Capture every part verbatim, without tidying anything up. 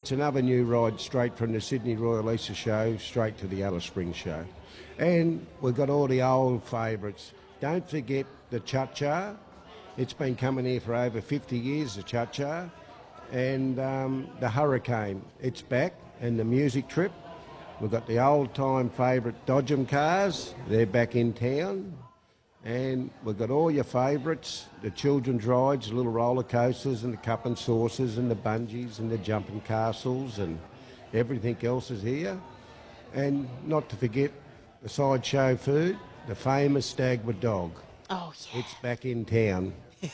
It's another new ride straight from the Sydney Royal Easter Show straight to the Alice Springs Show. And we've got all the old favourites. Don't forget the Cha-Cha. It's been coming here for over fifty years, the Cha-Cha. And um, the Hurricane, it's back. And the Music Trip. We've got the old-time favourite Dodgem cars. They're back in town. And we've got all your favourites, the children's rides, the little roller coasters and the cup and saucers and the bungees and the jumping castles and everything else is here. And not to forget the sideshow food, the famous Dagwood dog. Oh, yeah. It's back in town.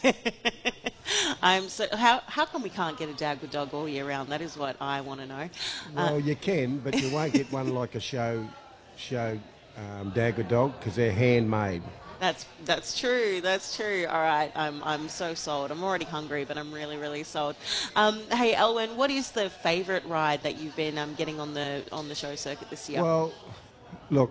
I'm so how how come we can't get a Dagwood dog all year round? That is what I want to know. Well, Uh, you can, but you won't get one like a show show um, Dagwood dog because they're handmade. That's that's true. That's true. All right, I'm I'm so sold. I'm already hungry, but I'm really really sold. Um, hey, Elwyn, what is the favourite ride that you've been um, getting on the on the show circuit this year? Well, look,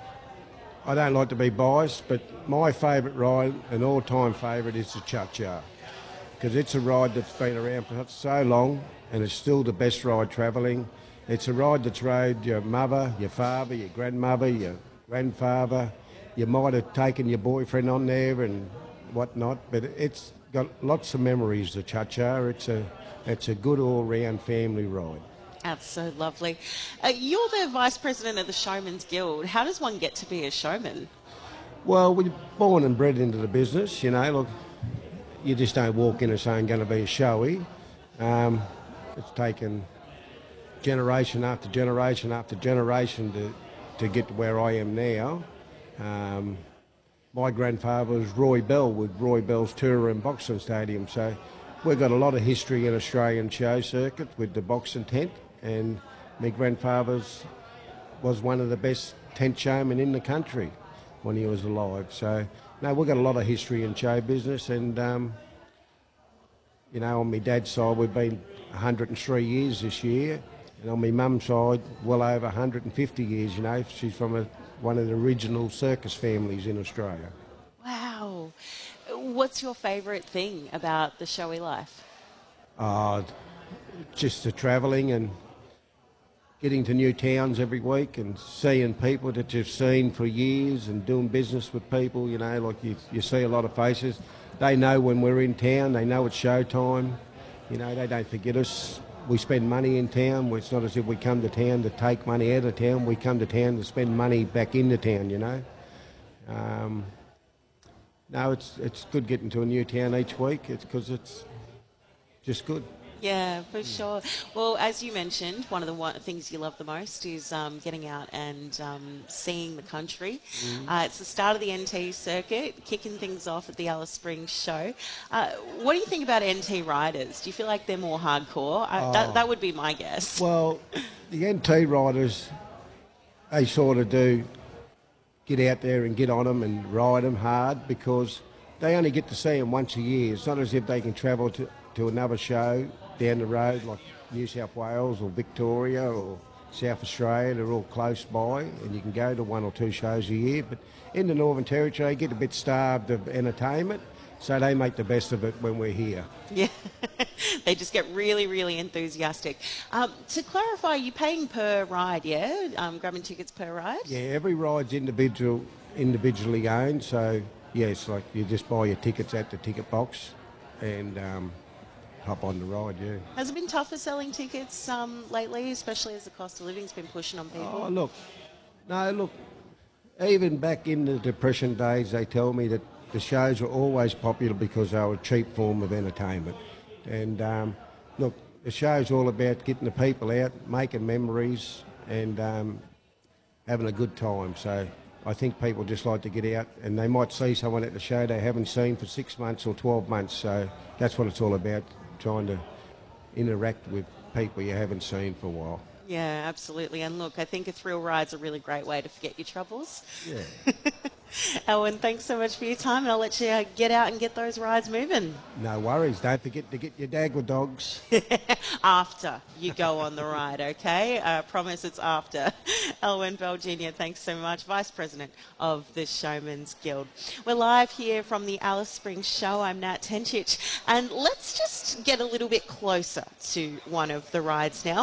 I don't like to be biased, but my favourite ride, an all-time favourite, is the Cha-Cha, because it's a ride that's been around for so long, and it's still the best ride travelling. It's a ride that's rode your mother, your father, your grandmother, your grandfather. You might have taken your boyfriend on there and whatnot, but it's got lots of memories, the Cha-Cha. It's a, it's a good all-round family ride. That's so lovely. Uh, you're the vice president of the Showman's Guild. How does one get to be a showman? Well, we're born and bred into the business, you know. Look, you just don't walk in and say I'm going to be a showy. Um, it's taken generation after generation after generation to, to get to where I am now. Um, my grandfather was Roy Bell with Roy Bell's Tour and Boxing Stadium, so we've got a lot of history in Australian show circuit with the boxing tent, and my grandfather's was one of the best tent showmen in the country when he was alive. So, no, we've got a lot of history in show business, and um, you know, on my dad's side we've been one hundred and three years this year, and on my mum's side well over one hundred and fifty years. You know, she's from a, one of the original circus families in Australia. Wow. What's your favourite thing about the showy life? Uh, just the travelling and getting to new towns every week and seeing people that you've seen for years and doing business with people, you know, like you, you see a lot of faces. They know when we're in town, they know it's showtime, you know, they don't forget us. We spend money in town. It's not as if we come to town to take money out of town. We come to town to spend money back into town, you know. Um, no, it's it's good getting to a new town each week. It's because it's just good. Yeah, for sure. Well, as you mentioned, one of the one, things you love the most is um, getting out and um, seeing the country. Mm. Uh, it's the start of the N T circuit, kicking things off at the Alice Springs show. Uh, what do you think about N T riders? Do you feel like they're more hardcore? I, Oh. that, that would be my guess. Well, the N T riders, they sort of do get out there and get on them and ride them hard because they only get to see them once a year. It's not as if they can travel to, to another show down the road like New South Wales or Victoria or South Australia. They're all close by and you can go to one or two shows a year. But in the Northern Territory, they get a bit starved of entertainment, so they make the best of it when we're here. Yeah, they just get really, really enthusiastic. Um, to clarify, you're paying per ride, yeah? Um, grabbing tickets per ride? Yeah, every ride's individual, individually owned, so yes, like you just buy your tickets at the ticket box and um, hop on the ride, yeah. Has it been tougher selling tickets um, lately, especially as the cost of living's been pushing on people? Oh, look, no, look, even back in the Depression days, they tell me that the shows were always popular because they were a cheap form of entertainment. And um, look, the show's all about getting the people out, making memories and um, having a good time. So I think people just like to get out and they might see someone at the show they haven't seen for six months or twelve months. So that's what it's all about, trying to interact with people you haven't seen for a while. Yeah, absolutely. And look, I think a thrill ride's a really great way to forget your troubles. Yeah. Elwyn, thanks so much for your time, and I'll let you uh, get out and get those rides moving. No worries. Don't forget to get your Dagwood dogs. After you go on the ride, okay? I promise it's after. Elwyn Bell Junior, thanks so much, Vice President of the Showman's Guild. We're live here from the Alice Springs show. I'm Nat Tenchich, and let's just get a little bit closer to one of the rides now.